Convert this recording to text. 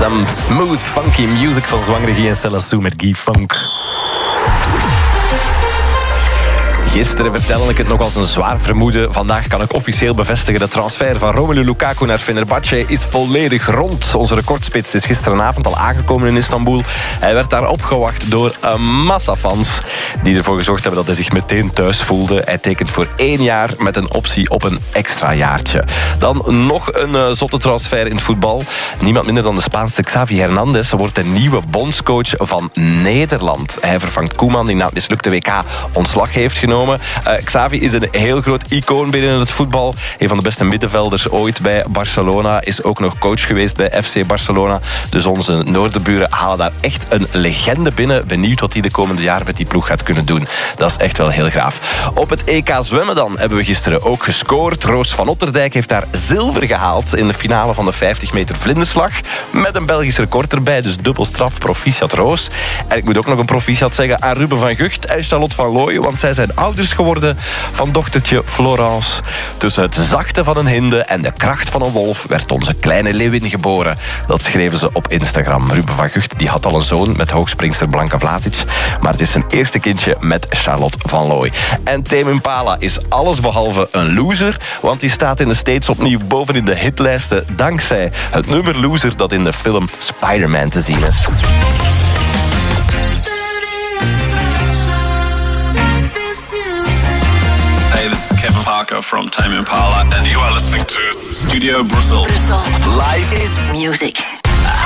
Some smooth, funky music van zwangere Guy en Stella Sue met Guy Funk. Gisteren vertelde ik het nog als een zwaar vermoeden. Vandaag kan ik officieel bevestigen. De transfer van Romelu Lukaku naar Fenerbahce is volledig rond. Onze recordspits is gisteravond al aangekomen in Istanbul. Hij werd daar opgewacht door een massa fans die ervoor gezorgd hebben dat hij zich meteen thuis voelde. Hij tekent voor 1 jaar met een optie op een extra jaartje. Dan nog een zotte transfer in het voetbal. Niemand minder dan de Spaanse Xavi Hernandez wordt de nieuwe bondscoach van Nederland. Hij vervangt Koeman die na het mislukte WK ontslag heeft genomen. Xavi is een heel groot icoon binnen het voetbal. Een van de beste middenvelders ooit bij Barcelona. Is ook nog coach geweest bij FC Barcelona. Dus onze noorderburen halen daar echt een legende binnen. Benieuwd wat hij de komende jaren met die ploeg gaat kunnen doen. Dat is echt wel heel gaaf. Op het EK zwemmen dan hebben we gisteren ook gescoord. Roos van Otterdijk heeft daar zilver gehaald in de finale van de 50 meter vlinderslag. Met een Belgisch record erbij, dus dubbel straf. Proficiat Roos. En ik moet ook nog een proficiat zeggen aan Ruben van Gucht en Charlotte van Looijen, want zij zijn ouders geworden van dochtertje Florence. Tussen het zachte van een hinde en de kracht van een wolf werd onze kleine leeuwin geboren. Dat schreven ze op Instagram. Ruben van Gucht die had al een zoon met hoogspringster Blanka Vlasic, maar het is zijn eerste kindje met Charlotte van Looy. En Tame Impala is allesbehalve een loser, want die staat in de States opnieuw bovenin de hitlijsten dankzij het nummer Loser dat in de film Spider-Man te zien is. Hey, this is Kevin Parker from Tame Impala, and you are listening to Studio Brussels. Life is music.